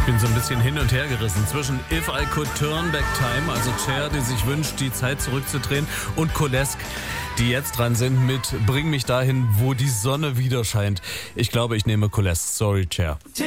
Bin so ein bisschen hin und her gerissen zwischen If I Could Turn Back Time, also Cher, die sich wünscht, die Zeit zurückzudrehen, und Colesk, die jetzt dran sind mit Bring mich dahin, wo die Sonne wieder scheint. Ich glaube, ich nehme Colesk. Sorry, Cher.